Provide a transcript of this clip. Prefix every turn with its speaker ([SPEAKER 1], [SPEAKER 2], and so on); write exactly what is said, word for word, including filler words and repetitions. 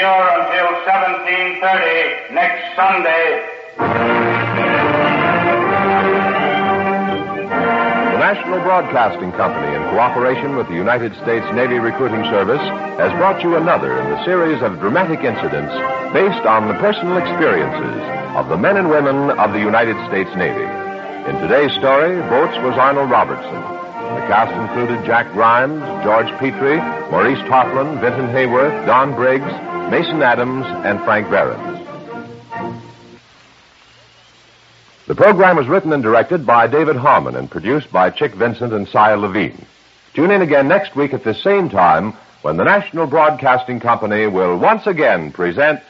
[SPEAKER 1] secure until seventeen thirty next Sunday.
[SPEAKER 2] The National Broadcasting Company, in cooperation with the United States Navy Recruiting Service, has brought you another in the series of dramatic incidents based on the personal experiences of the men and women of the United States Navy. In today's story, Boats was Arnold Robertson. The cast included Jack Grimes, George Petrie, Maurice Tarplin, Vinton Hayworth, Don Briggs, Mason Adams, and Frank Behrens. The program was written and directed by David Harmon and produced by Chick Vincent and Cy Levine. Tune in again next week at this same time when the National Broadcasting Company will once again present